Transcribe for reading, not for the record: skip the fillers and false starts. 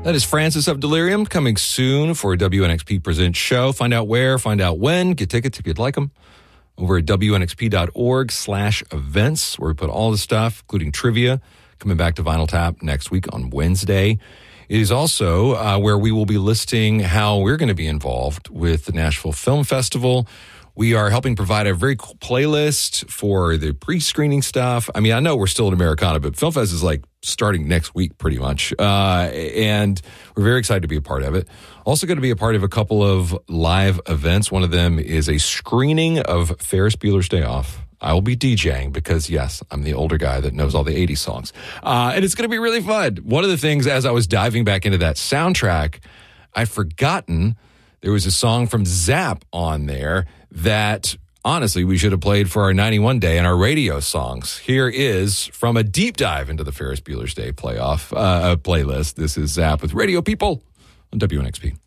That is Francis of Delirium, coming soon for a WNXP Presents show. Find out where, find out when, get tickets if you'd like them over at WNXP.org/events, where we put all the stuff, including trivia, coming back to Vinyl Tap next week on Wednesday. It is also where we will be listing how we're going to be involved with the Nashville Film Festival. We are helping provide a very cool playlist for the pre-screening stuff. I mean, I know we're still in Americana, but Film Fest is like starting next week pretty much. And we're very excited to be a part of it. Also going to be a part of a couple of live events. One of them is a screening of Ferris Bueller's Day Off. I will be DJing because, yes, I'm the older guy that knows all the 80s songs. And it's going to be really fun. One of the things, as I was diving back into that soundtrack, I've forgotten there was a song from Zapp on there that, honestly, we should have played for our 91 Day and our radio songs. Here is from a deep dive into the Ferris Bueller's Day playlist. This is Zapp with Radio People on WNXP.